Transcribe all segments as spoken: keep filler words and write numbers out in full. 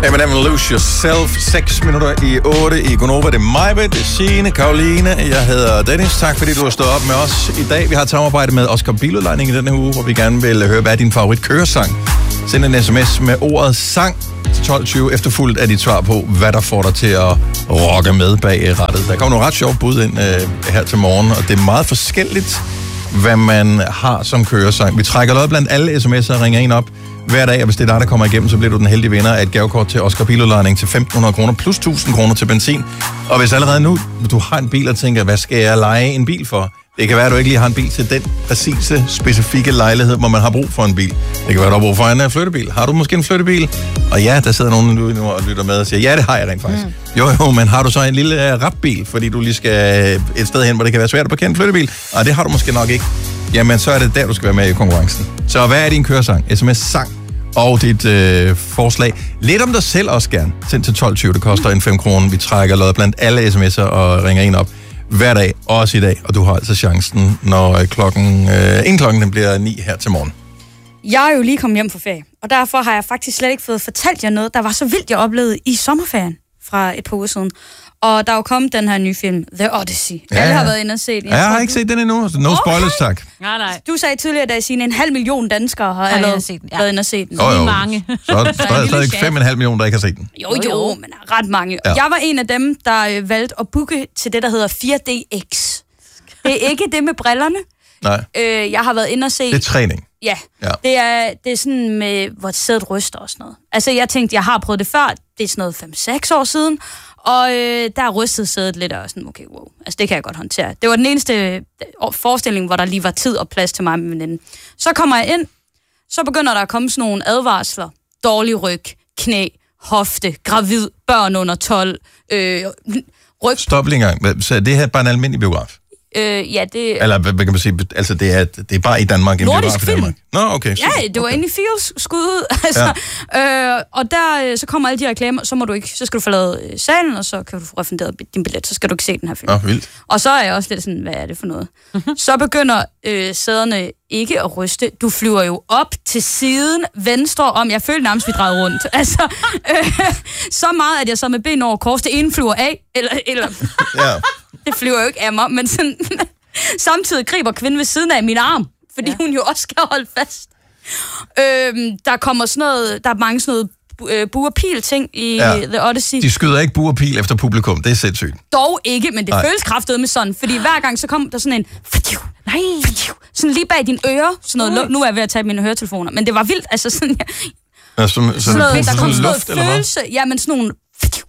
Eminem, Lose Yourself. seks minutter i otte i Gonova. Det er mig, det er Signe, Karoline. Jeg hedder Dennis. Tak fordi du har stået op med os i dag. Vi har et samarbejde med Oscar Biludlejning i denne uge, hvor vi gerne vil høre, hvad er din favorit køresang. Send en sms med ordet sang til tolv tyve, efterfulgt af dit svar på, hvad der får dig til at rocke med bag rattet. Der kommer nogle ret sjove bud ind øh, her til morgen, og det er meget forskelligt, hvad man har som køresang. Vi trækker lod blandt alle sms'er og ringer en op hver dag, og hvis det er dig, der kommer igennem, så bliver du den heldige vinder af et gavekort til Oscar Biludlejning til femten hundrede kroner plus tusind kroner til benzin. Og hvis allerede nu du har en bil og tænker, hvad skal jeg leje en bil for? Det kan være, at du ikke lige har en bil til den præcise, specifikke lejlighed, hvor man har brug for en bil. Det kan være, at du har brug for en flyttebil. Har du måske en flyttebil? Og ja, der sidder nogen nu og lytter med og siger, ja, det har jeg rent faktisk. Mm. Jo, jo, men har du så en lille uh, rapbil, fordi du lige skal et sted hen, hvor det kan være svært at parkere en flyttebil? Og det har du måske nok ikke. Jamen, så er det der, du skal være med i konkurrencen. Så hvad er din køresang? sms-sang og dit øh, forslag. Lidt om dig selv også gerne. Send til tolv tyve, det koster en fem kroner. Vi trækker lod blandt alle sms'er og ringer en op hver dag, også i dag. Og du har altså chancen, når klokken, øh, inden klokken den bliver ni her til morgen. Jeg er jo lige kommet hjem fra ferie, og derfor har jeg faktisk slet ikke fået fortalt jer noget, der var så vildt, jeg oplevede i sommerferien fra et par uger siden. Og der er jo kommet den her nye film, The Odyssey. Ja, Alle har været inde og set den. Ja, jeg har ikke set den endnu, så no okay. spoilers, tak. Nej, nej. Du sagde tidligere, da Signe, en halv million danskere har allerede set den. Ja. været inde og set den. Jo, jo. mange. Så er der stadig fem komma fem millioner, der ikke har set den. Jo, jo, men ret mange. Ja. Jeg var en af dem, der øh, valgte at booke til det, der hedder fire D X. Det er ikke det med brillerne. Nej. Øh, jeg har været inde og se... Det er træning. Ja, ja. Det, er, det er sådan med, hvor sædet ryster og sådan noget. Altså, jeg tænkte, jeg har prøvet det før. Det er sådan noget fem seks år siden. Og øh, der rystede sædet lidt og sådan, okay, wow. Altså, det kan jeg godt håndtere. Det var den eneste forestilling, hvor der lige var tid og plads til mig med veninden. Så kommer jeg ind, så begynder der at komme sådan nogle advarsler. Dårlig ryg, knæ, hofte, gravid, børn under tolv, øh, ryg... Stop lige en gang. Så det her er bare en almindelig biograf? Øh, ja, det... Eller hvad kan man sige? Altså, det er, det er bare i Danmark. En Nordisk film. Danmark. Nå, okay. Super. Ja, det var okay. inde i Fields skud. Altså, ja. øh, og der, så kommer alle de reklamer, så må du ikke, så skal du forlade salen, og så kan du få refunderet din billet, så skal du ikke se den her film. Nå, vildt. Og så er jeg også lidt sådan, hvad er det for noget? Mm-hmm. Så begynder øh, sæderne ikke at ryste. Du flyver jo op til siden, venstre om. Jeg følte nærmest, vi drejede rundt. Altså, øh, så meget, at jeg så med ben over kors, det ene flyver af, eller... eller ja. Det flyver jo ikke af mig, men sådan, samtidig griber kvinden ved siden af min arm, fordi ja. hun jo også skal holde fast. Øhm, der kommer sådan noget, der er mange sådan noget uh, bu- og pil ting i ja. The Odyssey. De skyder ikke bu og pil efter publikum, det er sindssygt. Dog ikke, men det Nej. føles kraftedet med sådan, fordi hver gang så kommer der sådan en, nej, sådan lige bag dine ører, sådan noget, nu er jeg ved at tage mine høretelefoner, men det var vildt, altså sådan, ja, sådan, sådan, sådan noget, der kom sådan luft, noget følelse, ja, men sådan nogle,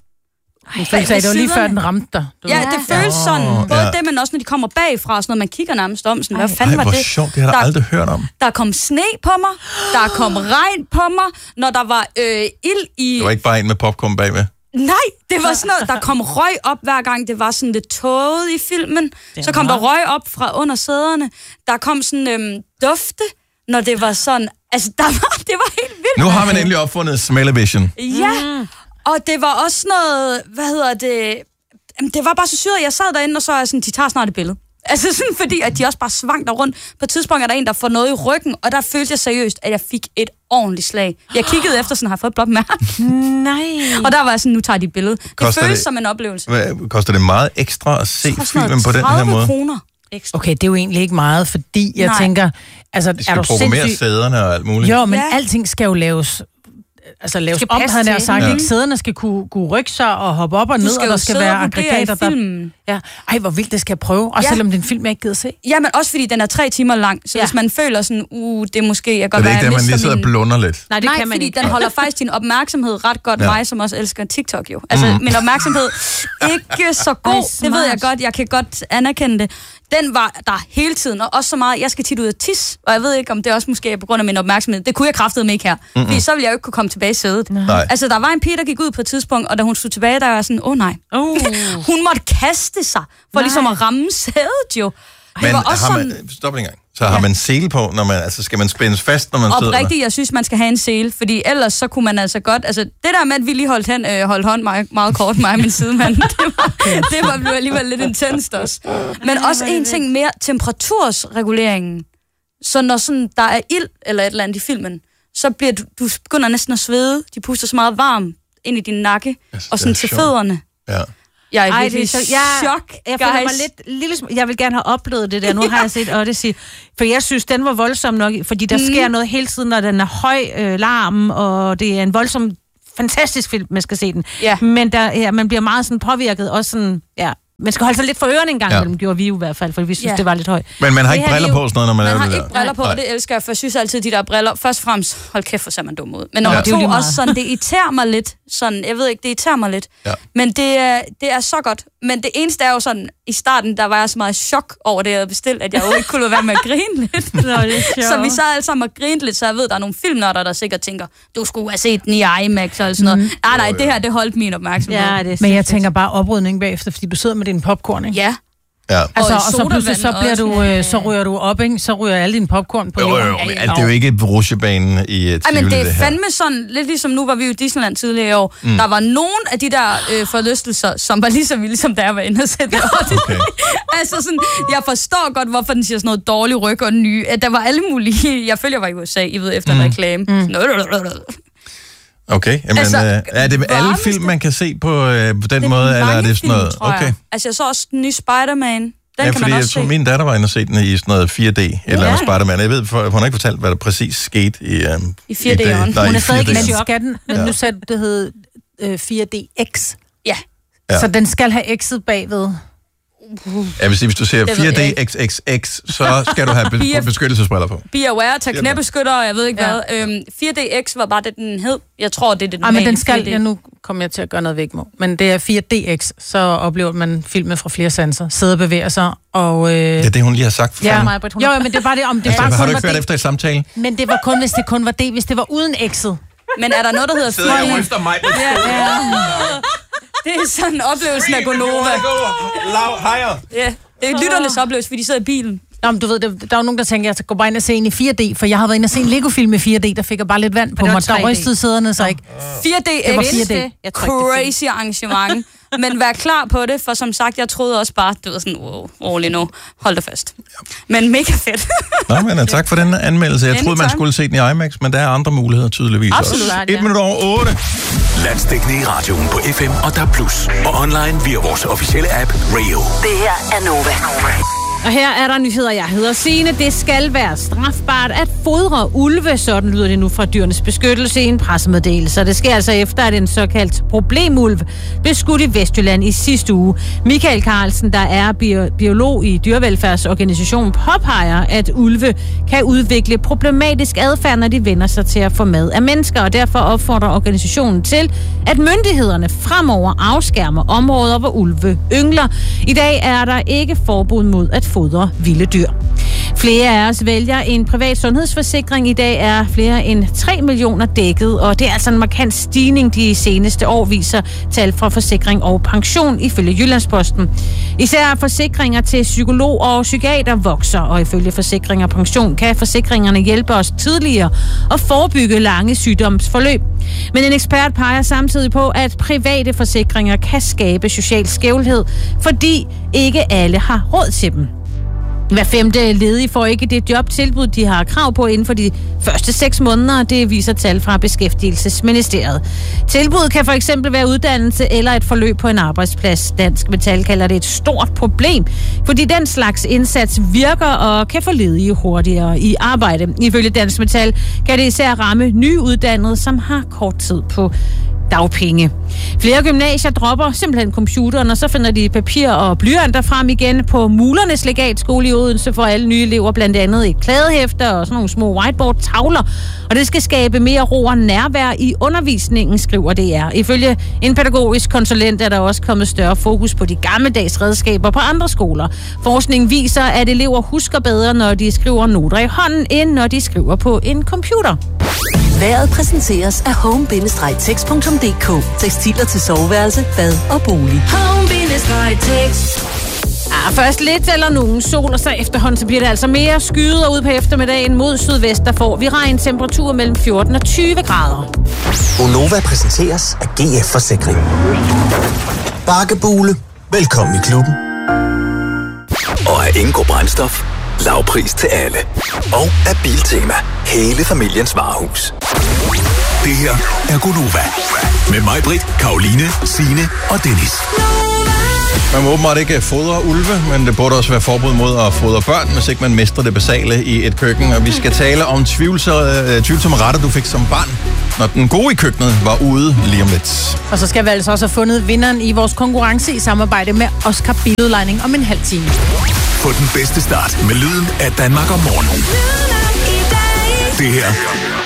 Ej, sagde, det var lige før den ramte dig. Du ja, det føles oh, sådan. Både ja. det, men også når de kommer bagfra, sådan noget, man kigger nærmest om. Sådan, hvad fanden Ej, var det? sjovt, det har jeg aldrig hørt om. Der kom sne på mig, der kom regn på mig, når der var øh, ild i... Det var ikke bare en med popcorn bagved? Nej, det var sådan noget, der kom røg op hver gang, det var sådan lidt tåget i filmen. Så kom der røg op fra under sæderne. Der kom sådan øhm, dufte, når det var sådan... Altså, der var, det var helt vildt. Nu har man endelig opfundet smell-o-vision. Ja, og det var også noget, hvad hedder det, det var bare så syret, jeg sad derinde, og så er jeg sådan, de tager snart et billede. Altså sådan, fordi at de også bare svang der rundt. På et tidspunkt er der en, der får noget i ryggen, og der følte jeg seriøst, at jeg fik et ordentligt slag. Jeg kiggede efter, sådan, har jeg fået et blåt mærke. Nej. Og der var jeg sådan, nu tager de et billede. Det koster føles det, som en oplevelse. Hvad, koster det meget ekstra at se filmen på den her måde? kroner. Okay, det er jo egentlig ikke meget, fordi jeg Nej. tænker, altså, de skal er du programmere sindssyg... sæderne og alt muligt. Jo, men ja. alting skal jo laves... Altså laves om, havde jeg sagt, ja. ikke? Sæderne skal kunne, kunne rykke sig og hoppe op og ned, og der skal være aggregater, der... Ja. Ej, hvor vildt, det skal jeg prøve. Også ja. selvom det er en film, jeg ikke gider se. Ja, men også fordi den er tre timer lang, så ja. hvis man føler sådan, uh, det er måske... Jeg godt så det er ikke der, man lige sidder min... og blunder lidt? Nej, det Nej kan man fordi ikke. Den holder faktisk din opmærksomhed ret godt. Ja. Mig, som også elsker TikTok jo. Altså, mm. min opmærksomhed ikke så god. Ej, det ved jeg godt. Jeg kan godt anerkende det. Den var der hele tiden, og også så meget, jeg skal tit ud og tisse, og jeg ved ikke, om det også måske er på grund af min opmærksomhed. Det kunne jeg kraftedeme ikke her, mm-hmm. fordi så ville jeg jo ikke kunne komme tilbage i sædet. Nej. Altså, der var en pige, der gik ud på et tidspunkt, og da hun stod tilbage, der var sådan, åh oh, nej. Oh. Hun måtte kaste sig, for nej. ligesom at ramme sædet jo. Men var også har man, sådan... stop en gang. Så har ja. man sele på, når man, altså skal man spændes fast, når man sidder der? Oprigtigt, jeg synes, man skal have en sele, fordi ellers så kunne man altså godt, altså det der med, at vi lige holdt, hen, øh, holdt hånd meget, meget kort, mig og min sidemand, det var, det var blevet alligevel lidt intenst også. Men også en ting mere, temperatursreguleringen. Så når sådan, der er ild eller et eller andet i filmen, så bliver du, du begynder næsten at svede, de puster så meget varm ind i din nakke, altså, og sådan til sjovt. fødderne. Ja. Jeg er Ej, virkelig det er så, jeg, chok, jeg føler mig lidt, lille, jeg vil gerne have oplevet det der. Nu har jeg set Odyssey. For jeg synes, den var voldsom nok, fordi der mm. sker noget hele tiden, når den er høj øh, larm, og det er en voldsom, fantastisk film, man skal se den. Ja. Men der, ja, man bliver meget sådan påvirket, også sådan, ja... Man skal holde sig lidt for ørerne en gang, ja. Dem gjorde vi jo i hvert fald, for vi synes, ja. Det var lidt højt. Men man har ikke briller på sådan noget, når man, man laver det der. Man har ikke briller på, Nej. og det elsker jeg, for jeg synes altid, de der briller... Først og fremmest, hold kæft, hvor ser man dum ud. Men nummer ja. to, også sådan, det irriterer mig lidt. Sådan, jeg ved ikke, det irriterer mig lidt. Ja. Men det er, det er så godt. Men det eneste er jo sådan, i starten, der var jeg så meget chok over det, jeg havde bestilt, at jeg jo ikke kunne lade være med at grine lidt. Nå, så vi sad alle sammen og grinte lidt, så jeg ved, der er nogle filmnørder, der sikkert tænker, du skulle have set den i IMAX eller sådan noget. Mm. Ah, nej, det her, det holdt min opmærksomhed. Ja, det Men jeg tænker bare oprydning bagefter, fordi du sidder med din popcorn, ikke? Ja. Ja. Altså, og, og så pludselig så bliver du, øh, så ryger du op, ikke? Så ryger alle dine popcorn på jorden. Jo, jo, men det er jo ikke rutsjebanen i uh, Tivoli, men det er fandme sådan, lidt ligesom nu var vi jo i Disneyland tidligere i år. Mm. Der var nogen af de der øh, forlystelser, som var lige så vilde, som der var inde og sætte. Okay. Altså sådan, jeg forstår godt, hvorfor den siger sådan noget dårlig ryg og nye. At der var alle mulige, jeg følger jeg var i U S A, I ved, efter mm. en reklame. Mm. Okay, jamen, altså, øh, er det alle film, man kan se på, øh, på den måde, eller er det sådan noget? Film, okay. Altså, jeg så også den nye Spider-Man. Den ja, kan fordi man jeg også tror, se. min datter var inde og se den i sådan noget fire D, eller ja. Noget Spider-Man. Jeg ved, for, hun har ikke fortalt, hvad der præcis skete i... Øh, I fire D'eren. Hun er stadig ikke i chok. Men ja. Nu sagde det hed øh, fire D X. Ja. ja. Så den skal have X'et bagved. Jeg vil sige, hvis du ser fire D X X X, så skal du have be- beskyttelsesbriller på. Be aware, tag knæbeskytter, jeg ved ikke ja. hvad. Øhm, fire D X var bare det, den hed. Jeg tror, det er det normale. Ja, men den skal, ja, nu kommer jeg til at gøre noget væk med. Men det er fire D X, så oplever man filmet fra flere sanser. Sidder og bevæger sig, og... Øh... Det er det, hun lige har sagt. Ja, mig, jo, jo, men det er bare det, om det ja. bare Har du ikke hørt efter i samtalen? Men det var kun, hvis det kun var D, hvis det var uden X'et. Men er der noget, der hedder fire D? Sidder jeg ryster mig på ja, ja. Det er sådan oplevelsen af Gonova. Lav, hejre. Ja, det er lytternes oplevelse, fordi de sidder i bilen. Nå, men du ved, der, der er jo nogen, der tænker, at jeg går bare ind og se en i fire D, for jeg har været inde og se en Lego-film i fire D, der fik jeg bare lidt vand på mig. Der rystede sæderne så ikke. fire D er det crazy arrangement. Men vær klar på det, for som sagt, jeg troede også bare, det var sådan, wow, rolig nu, hold det fast. Men mega fedt. Nå, men tak for den anmeldelse. Jeg troede, man skulle se den i IMAX, men der er andre muligheder tydeligvis. Absolut. Også. Et minut over otte. Landsdækkende i radioen på F M og D A B plus, og online via vores officielle app Rio. Det her er Nova. Og her er der nyheder, jeg hedder Signe. Det skal være strafbart at fodre ulve, sådan lyder det nu fra Dyrenes Beskyttelse i en pressemeddelelse. Det sker altså efter, at en såkaldt problemulv blev skudt i Vestjylland i sidste uge. Michael Carlsen, der er bio- biolog i dyrevelfærdsorganisationen, påpeger, at ulve kan udvikle problematisk adfærd, når de vender sig til at få mad af mennesker, og derfor opfordrer organisationen til, at myndighederne fremover afskærmer områder, hvor ulve yngler. I dag er der ikke forbud mod at fodre vilde dyr. Flere af os vælger en privat sundhedsforsikring. I dag er flere end tre millioner dækket, og det er altså en markant stigning de seneste år, viser tal fra Forsikring og Pension ifølge Jyllandsposten. Især forsikringer til psykolog og psykiater vokser, og ifølge Forsikring og Pension kan forsikringerne hjælpe os tidligere og forebygge lange sygdomsforløb. Men en ekspert peger samtidig på, at private forsikringer kan skabe social skævhed, fordi ikke alle har råd til dem. Hver femte ledige får ikke det jobtilbud, de har krav på inden for de første seks måneder, det viser tal fra Beskæftigelsesministeriet. Tilbuddet kan for eksempel være uddannelse eller et forløb på en arbejdsplads. Dansk Metal kalder det et stort problem, fordi den slags indsats virker og kan få ledige hurtigere i arbejde. Ifølge Dansk Metal kan det især ramme nyuddannede, som har kort tid på dagpenge. Flere gymnasier dropper simpelthen computeren, og så finder de papir og blyanter frem igen. På Mulernes Legatskole i Odense får alle nye elever blandt andet et kladehæfter og sådan nogle små whiteboard-tavler, og det skal skabe mere ro og nærvær i undervisningen, skriver D R. Ifølge en pædagogisk konsulent er der også kommet større fokus på de gammeldags redskaber på andre skoler. Forskning viser, at elever husker bedre, når de skriver noter i hånden, end når de skriver på en computer. Vejret præsenteres af home bindestreg text punktum d k. Tekstiler til soveværelse, bad og bolig. home bindestreg tekst. Ah, først lidt eller nogen sol, og så efterhånden så bliver det altså mere skyet, og ude på eftermiddagen mod sydvest, der får vi regn, temperatur mellem fjorten og tyve grader. Gonova præsenteres af G F Forsikring. Bakkebule. Velkommen i klubben. Og af Ingo Brændstof. Lav pris til alle. Og af Biltema. Hele familiens varehus. Det her er Gonova. Med mig, Britt, Karoline, Signe og Dennis. Man må åbenbart ikke fodre ulve, men det burde også være forbud mod at fodre børn, hvis ikke man mestrer det basale i et køkken. Og vi skal tale om tvivlsomme, tvivlsomme retter, du fik som barn, når den gode i køkkenet var ude lige om lidt. Og så skal vi altså også have fundet vinderen i vores konkurrence i samarbejde med Oscar Biludlejning om en halv time. Få den bedste start med lyden af Danmark om morgenen. Det her